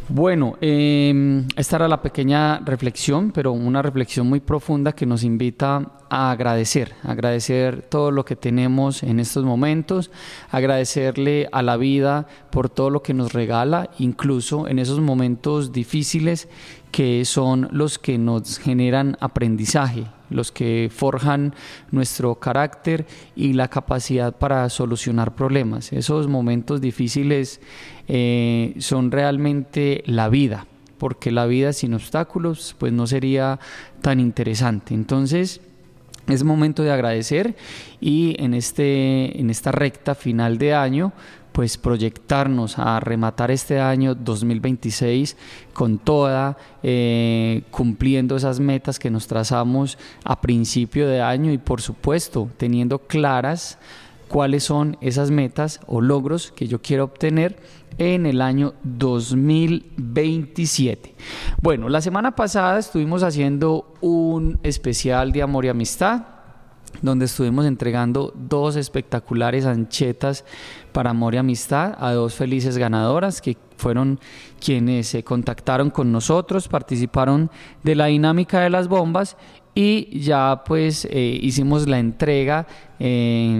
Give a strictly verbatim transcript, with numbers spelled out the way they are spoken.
Bueno, eh, esta era la pequeña reflexión, pero una reflexión muy profunda que nos invita a agradecer, agradecer todo lo que tenemos en estos momentos, agradecerle a la vida por todo lo que nos regala, incluso en esos momentos difíciles que son los que nos generan aprendizaje, los que forjan nuestro carácter y la capacidad para solucionar problemas. Esos momentos difíciles eh, son realmente la vida, porque la vida sin obstáculos pues no sería tan interesante. Entonces es momento de agradecer y en, este, en esta recta final de año pues proyectarnos a rematar este año dos mil veintiséis con toda, eh, cumpliendo esas metas que nos trazamos a principio de año y por supuesto teniendo claras cuáles son esas metas o logros que yo quiero obtener en el año dos mil veintisiete. Bueno, la semana pasada estuvimos haciendo un especial de amor y amistad, donde estuvimos entregando dos espectaculares anchetas para amor y amistad a dos felices ganadoras que fueron quienes se contactaron con nosotros, participaron de la dinámica de las bombas y ya pues eh, hicimos la entrega eh,